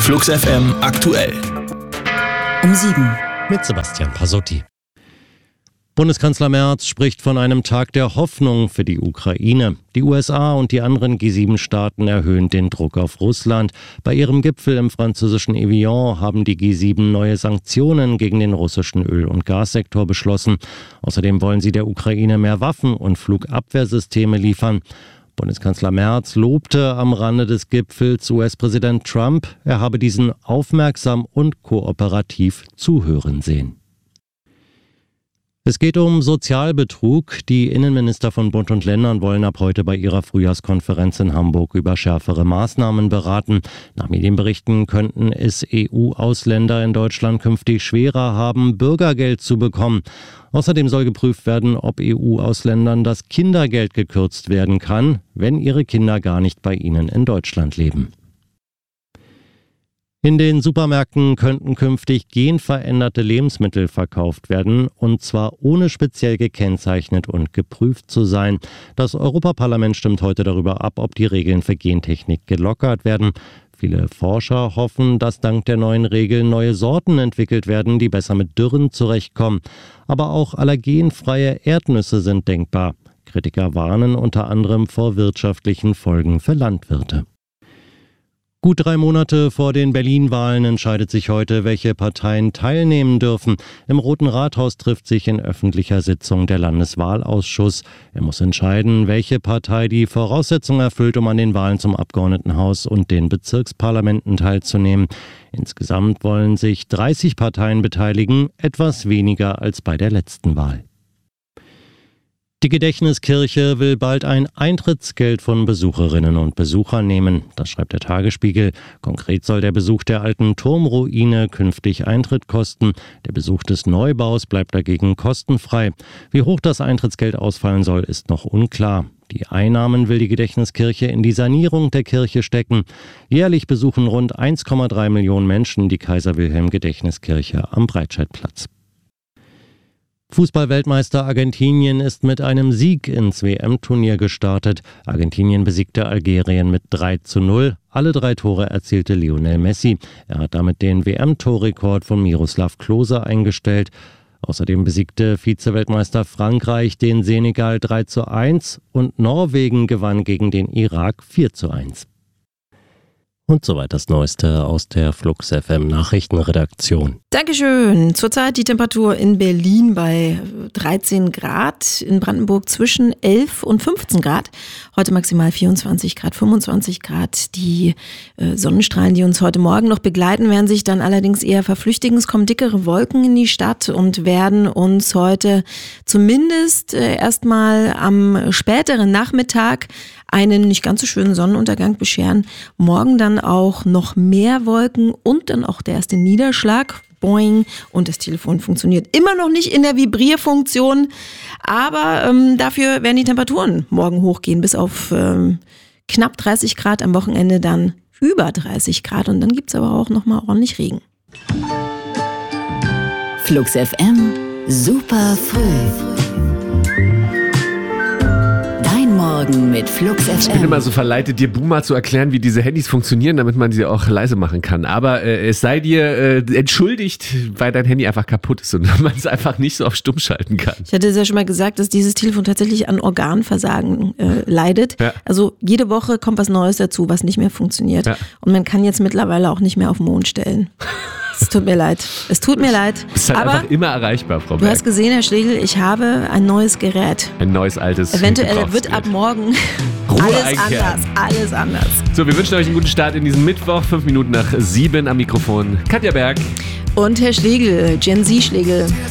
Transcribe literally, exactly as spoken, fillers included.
Flux F M aktuell. Um sieben. Mit Sebastian Pasotti. Bundeskanzler Merz spricht von einem Tag der Hoffnung für die Ukraine. Die U S A und die anderen G sieben Staaten erhöhen den Druck auf Russland. Bei ihrem Gipfel im französischen Evian haben die G sieben neue Sanktionen gegen den russischen Öl- und Gassektor beschlossen. Außerdem wollen sie der Ukraine mehr Waffen und Flugabwehrsysteme liefern. Bundeskanzler Merz lobte am Rande des Gipfels U S-Präsident Trump, er habe diesen aufmerksam und kooperativ zuhören sehen. Es geht um Sozialbetrug. Die Innenminister von Bund und Ländern wollen ab heute bei ihrer Frühjahrskonferenz in Hamburg über schärfere Maßnahmen beraten. Nach Medienberichten könnten es E U-Ausländer in Deutschland künftig schwerer haben, Bürgergeld zu bekommen. Außerdem soll geprüft werden, ob E U-Ausländern das Kindergeld gekürzt werden kann, wenn ihre Kinder gar nicht bei ihnen in Deutschland leben. In den Supermärkten könnten künftig genveränderte Lebensmittel verkauft werden, und zwar ohne speziell gekennzeichnet und geprüft zu sein. Das Europaparlament stimmt heute darüber ab, ob die Regeln für Gentechnik gelockert werden. Viele Forscher hoffen, dass dank der neuen Regeln neue Sorten entwickelt werden, die besser mit Dürren zurechtkommen. Aber auch allergenfreie Erdnüsse sind denkbar. Kritiker warnen unter anderem vor wirtschaftlichen Folgen für Landwirte. Gut drei Monate vor den Berlin-Wahlen entscheidet sich heute, welche Parteien teilnehmen dürfen. Im Roten Rathaus trifft sich in öffentlicher Sitzung der Landeswahlausschuss. Er muss entscheiden, welche Partei die Voraussetzungen erfüllt, um an den Wahlen zum Abgeordnetenhaus und den Bezirksparlamenten teilzunehmen. Insgesamt wollen sich dreißig Parteien beteiligen, etwas weniger als bei der letzten Wahl. Die Gedächtniskirche will bald ein Eintrittsgeld von Besucherinnen und Besuchern nehmen. Das schreibt der Tagesspiegel. Konkret soll der Besuch der alten Turmruine künftig Eintritt kosten. Der Besuch des Neubaus bleibt dagegen kostenfrei. Wie hoch das Eintrittsgeld ausfallen soll, ist noch unklar. Die Einnahmen will die Gedächtniskirche in die Sanierung der Kirche stecken. Jährlich besuchen rund eins Komma drei Millionen Menschen die Kaiser-Wilhelm-Gedächtniskirche am Breitscheidplatz. Fußball-Weltmeister Argentinien ist mit einem Sieg ins W M-Turnier gestartet. Argentinien besiegte Algerien mit drei zu null. Alle drei Tore erzielte Lionel Messi. Er hat damit den W M-Torrekord von Miroslav Klose eingestellt. Außerdem besiegte Vize-Weltmeister Frankreich den Senegal drei zu eins und Norwegen gewann gegen den Irak vier zu eins. Und soweit das Neueste aus der Flux F M Nachrichtenredaktion. Dankeschön. Zurzeit die Temperatur in Berlin bei dreizehn Grad, in Brandenburg zwischen elf und fünfzehn Grad. Heute maximal vierundzwanzig Grad, fünfundzwanzig Grad. Die äh, Sonnenstrahlen, die uns heute Morgen noch begleiten, werden sich dann allerdings eher verflüchtigen. Es kommen dickere Wolken in die Stadt und werden uns heute zumindest äh, erstmal am späteren Nachmittag einen nicht ganz so schönen Sonnenuntergang bescheren. Morgen dann auch noch mehr Wolken und dann auch der erste Niederschlag. Boing. Und das Telefon funktioniert immer noch nicht in der Vibrierfunktion. Aber ähm, dafür werden die Temperaturen morgen hochgehen bis auf ähm, knapp dreißig Grad, am Wochenende dann über dreißig Grad. Und dann gibt es aber auch nochmal ordentlich Regen. Flux F M, super früh. Morgen mit Flux F M. Ich bin immer so verleitet, dir Boomer zu erklären, wie diese Handys funktionieren, damit man sie auch leise machen kann. Aber äh, es sei dir äh, entschuldigt, weil dein Handy einfach kaputt ist und man es einfach nicht so auf stumm schalten kann. Ich hatte es ja schon mal gesagt, dass dieses Telefon tatsächlich an Organversagen äh, leidet. Ja. Also jede Woche kommt was Neues dazu, was nicht mehr funktioniert. Ja. Und man kann jetzt mittlerweile auch nicht mehr auf den Mond stellen. Es tut mir leid. Es tut mir leid. Du bist halt aber einfach immer erreichbar, Frau Du Berg. hast gesehen, Herr Schlegel, ich habe ein neues Gerät. Ein neues, altes Eventuell wird ab morgen alles anders. Alles anders. So, wir wünschen euch einen guten Start in diesen Mittwoch. Fünf Minuten nach sieben am Mikrofon. Katja Berg. Und Herr Schlegel, Gen Z Schlegel.